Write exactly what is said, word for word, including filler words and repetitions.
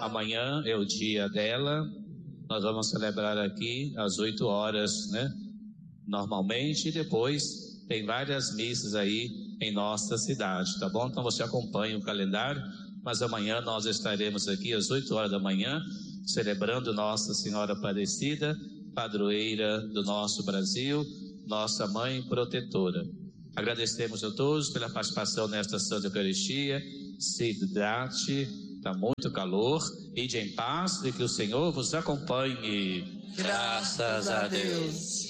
Amanhã é o dia dela. Nós vamos celebrar aqui às oito horas, né? Normalmente, e depois tem várias missas aí em nossa cidade, tá bom? Então você acompanha o calendário, mas amanhã nós estaremos aqui às oito horas da manhã, celebrando Nossa Senhora Aparecida, padroeira do nosso Brasil, nossa mãe protetora. Agradecemos a todos pela participação nesta Santa Eucaristia. Se hidrate, está muito calor, ide em paz e que o Senhor vos acompanhe. Graças a Deus.